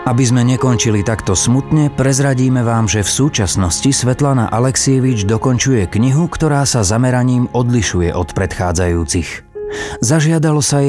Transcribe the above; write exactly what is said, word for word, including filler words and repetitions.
Aby sme nekončili takto smutne, prezradíme vám, že v súčasnosti Svetlana Aleksievič dokončuje knihu, ktorá sa zameraním odlišuje od predchádzajúcich. Zažiadalo sa jej